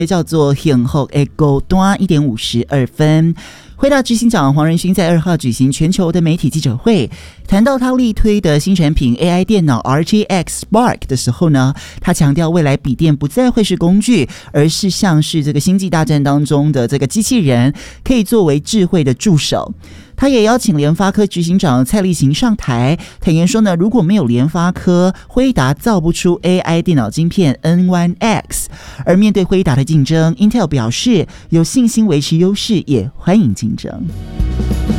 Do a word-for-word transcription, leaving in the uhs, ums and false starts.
叫做幸福的高端一点五十二分。辉达执行长黄仁勋在二号举行全球的媒体记者会，谈到他力推的新产品 A I 电脑 R T X Spark 的时候呢，他强调未来笔电不再会是工具，而是像是这个星际大战当中的这个机器人，可以作为智慧的助手。他也邀请联发科执行长蔡力行上台，坦言说呢，如果没有联发科，辉达造不出 A I 电脑晶片 N 一 X。而面对辉达的竞争 ，Intel 表示有信心维持优势，也欢迎竞争。